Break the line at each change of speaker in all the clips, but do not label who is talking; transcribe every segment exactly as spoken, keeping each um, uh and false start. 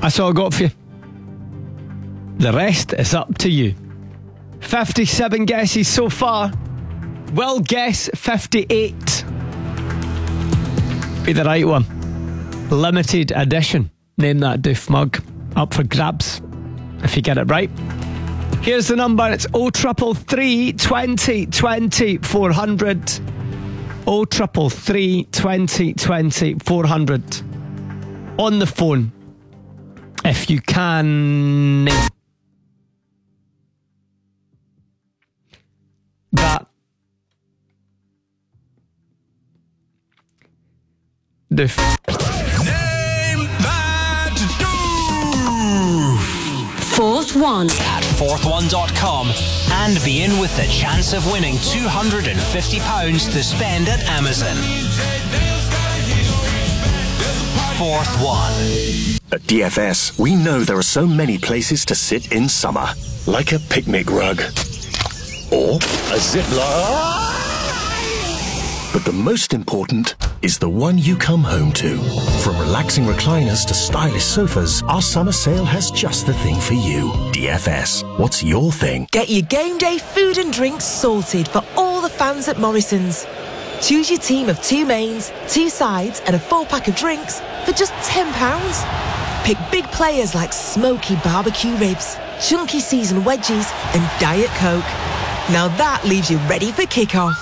That's all I got for you. The rest is up to you. fifty-seven guesses so far. Will guess fifty-eight be the right one. Limited edition. Name that doof mug. Up for grabs if you get it right. Here's the number. It's oh triple three twenty twenty four hundred. oh triple three twenty twenty four hundred. On the phone. If you can name that doof.
Name that doof.
Fourth one.
At fourth one dot com and be in with the chance of winning two hundred fifty pounds to spend at Amazon. Fourth one.
At D F S, we know there are so many places to sit in summer. Like a picnic rug. Or a zip line. But the most important is the one you come home to. From relaxing recliners to stylish sofas, our summer sale has just the thing for you. D F S, what's your thing?
Get your game day food and drinks sorted for all the fans at Morrison's. Choose your team of two mains, two sides and a full pack of drinks for just ten pounds. Pick big players like smoky barbecue ribs, chunky seasoned wedgies and Diet Coke. Now that leaves you ready for kick-off.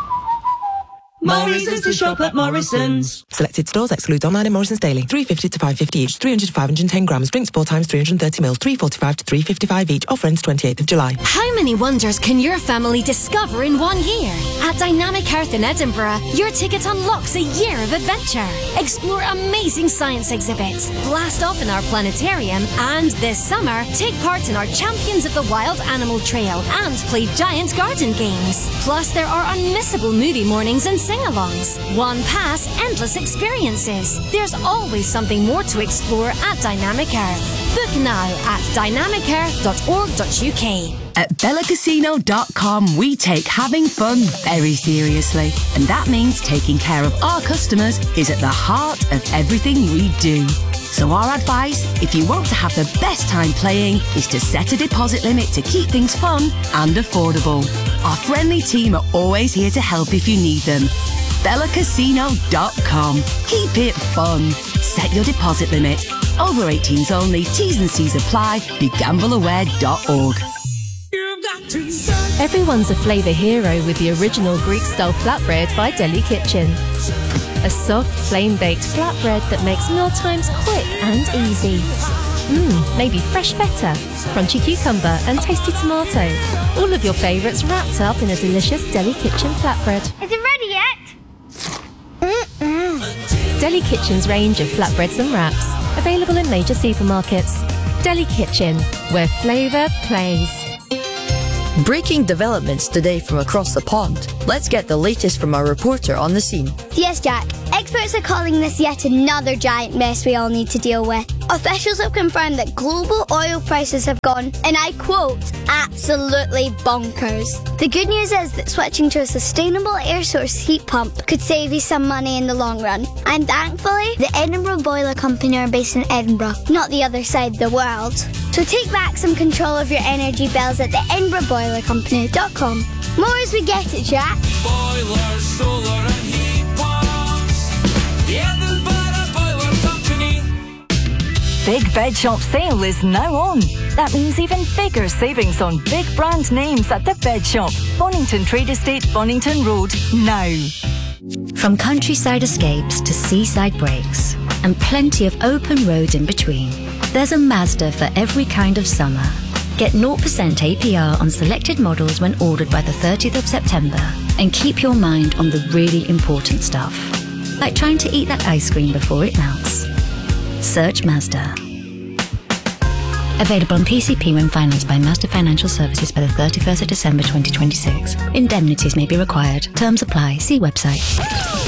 More reasons to shop at Morrison's.
Selected stores excludes online and Morrison's daily. three fifty to five fifty each, three hundred to five hundred ten grams. Drinks four times three hundred thirty mils, three forty-five to three fifty-five each. Offer ends twenty-eighth of July.
How many wonders can your family discover in one year? At Dynamic Earth in Edinburgh, your ticket unlocks a year of adventure. Explore amazing science exhibits, blast off in our planetarium, and this summer, take part in our Champions of the Wild Animal Trail and play giant garden games. Plus, there are unmissable movie mornings and sing-alongs. One pass, endless experiences. There's always something more to explore at Dynamic Earth. Book now at dynamic earth dot org dot U K.
At Bella Casino dot com, we take having fun very seriously. And that means taking care of our customers is at the heart of everything we do. So our advice, if you want to have the best time playing, is to set a deposit limit to keep things fun and affordable. Our friendly team are always here to help if you need them. Bella Casino dot com. Keep it fun. Set your deposit limit. Over eighteens only. T's and C's apply. Be gamble aware dot org.
Everyone's a flavour hero with the original Greek-style flatbread by Deli Kitchen. A soft, flame-baked flatbread that makes mealtimes quick and easy. Mmm, maybe fresh feta, crunchy cucumber and tasty tomato. All of your favourites wrapped up in a delicious Deli Kitchen flatbread.
Is it ready yet? Mm-mm.
Deli Kitchen's range of flatbreads and wraps, available in major supermarkets. Deli Kitchen, where flavour plays.
Breaking developments today from across the pond. Let's get the latest from our reporter on the scene.
Yes, Jack. Experts are calling this yet another giant mess we all need to deal with. Officials have confirmed that global oil prices have gone, and I quote, absolutely bonkers. The good news is that switching to a sustainable air source heat pump could save you some money in the long run. And thankfully, the Edinburgh Boiler Company are based in Edinburgh, not the other side of the world. So take back some control of your energy bills at the edinburgh boiler company dot com. More as we get it, Jack.
Boilers, solar and heat pumps. The Edinburgh Boiler Company.
Big Bed Shop sale is now on. That means even bigger savings on big brand names at the Bed Shop. Bonington Trade Estate, Bonington Road, now.
From countryside escapes to seaside breaks, and plenty of open roads in between, there's a Mazda for every kind of summer. Get zero percent A P R on selected models when ordered by the thirtieth of September. And keep your mind on the really important stuff, like trying to eat that ice cream before it melts. Search Mazda. Available on P C P when financed by Mazda Financial Services by the thirty-first of December twenty twenty-six. Indemnities may be required. Terms apply. See website.